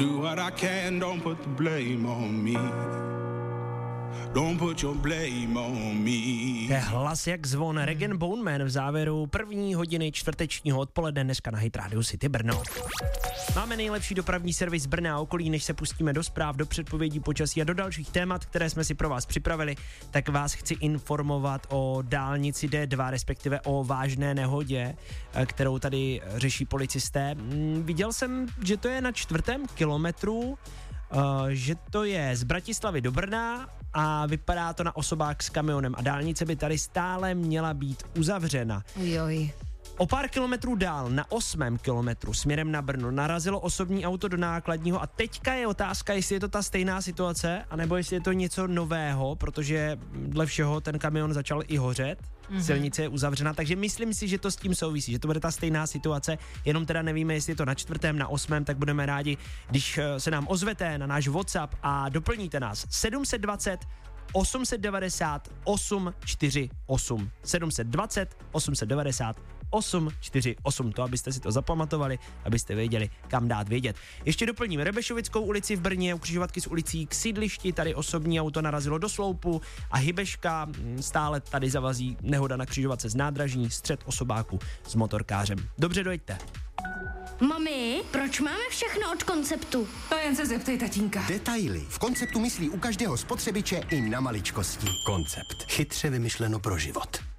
Do what I can, don't put the blame on me. Don't put your blame on me. To je hlas jak zvon, Regen Bone Man v závěru první hodiny čtvrtečního odpoledne dneska na Hit Radio City Brno. Máme nejlepší dopravní servis Brna a okolí, než se pustíme do zpráv, do předpovědí počasí a do dalších témat, které jsme si pro vás připravili, tak vás chci informovat o dálnici D2, respektive o vážné nehodě, kterou tady řeší policisté. Viděl jsem, že to je na 4. kilometru, že to je z Bratislavy do Brna a vypadá to na osobák s kamionem a dálnice by tady stále měla být uzavřena. Ujoj. O pár kilometrů dál, na 8. kilometru směrem na Brno, narazilo osobní auto do nákladního a teďka je otázka, jestli je to ta stejná situace, anebo jestli je to něco nového, protože dle všeho ten kamion začal i hořet, silnice je uzavřena, takže myslím si, že to s tím souvisí, že to bude ta stejná situace, jenom teda nevíme, jestli je to na 4., na 8., tak budeme rádi, když se nám ozvete na náš WhatsApp a doplníte nás 720 890 848 720 890 848, to abyste si to zapamatovali, abyste věděli, kam dát vědět. Ještě doplním Rebešovickou ulici v Brně, u křižovatky s ulicí k sídlišti, tady osobní auto narazilo do sloupu a Hybeška, stále tady zavazí nehoda na křižovatce z nádražní, střet osobáku s motorkářem. Dobře, dojďte. Mami, proč máme všechno od Konceptu? To jen se zeptej tatínka. Detaily. V Konceptu myslí u každého spotřebiče i na maličkosti. Koncept. Chytře vymyšleno pro život.